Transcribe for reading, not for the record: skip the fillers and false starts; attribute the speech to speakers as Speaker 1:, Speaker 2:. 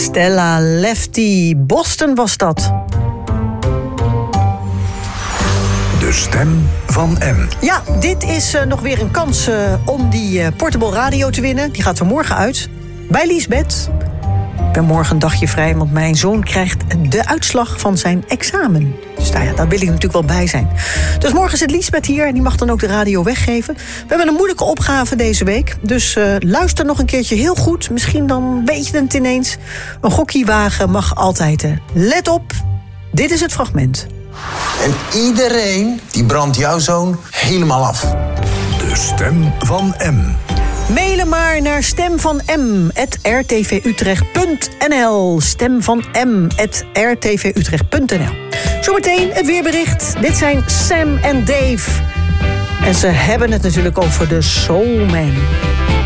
Speaker 1: Stella Lefty, Boston was dat.
Speaker 2: De stem van M.
Speaker 1: Ja, dit is nog weer een kans om die portable radio te winnen. Die gaat er morgen uit bij Liesbeth. Ik ben morgen een dagje vrij, want mijn zoon krijgt de uitslag van zijn examen. Dus daar wil ik natuurlijk wel bij zijn. Dus morgen zit Liesbeth hier en die mag dan ook de radio weggeven. We hebben een moeilijke opgave deze week. Dus luister nog een keertje heel goed. Misschien dan weet je het ineens. Een gokkie wagen mag altijd. Let op, dit is het fragment.
Speaker 3: En iedereen die brandt jouw zoon helemaal af.
Speaker 2: De stem van M.
Speaker 1: Mailen maar naar stemvanm@rtvutrecht.nl. Stemvanm@rtvutrecht.nl. Zometeen het weerbericht. Dit zijn Sam en Dave. En ze hebben het natuurlijk over de Soul Man.